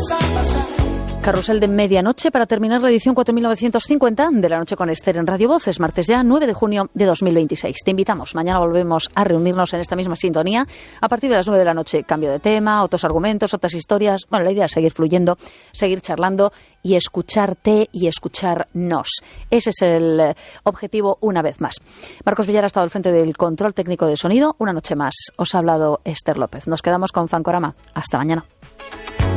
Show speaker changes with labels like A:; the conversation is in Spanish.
A: Carrusel de medianoche para terminar la edición 4950 de La Noche con Esther en Radio Voz. Es martes ya, 9 de junio de 2026. Te invitamos. Mañana volvemos a reunirnos en esta misma sintonía. A partir de las 9 de la noche, cambio de tema, otros argumentos, otras historias. Bueno, la idea es seguir fluyendo, seguir charlando y escucharte y escucharnos. Ese es el objetivo una vez más. Marcos Villar ha estado al frente del control técnico de sonido. Una noche más os ha hablado Esther López. Nos quedamos con Fancorama. Hasta mañana.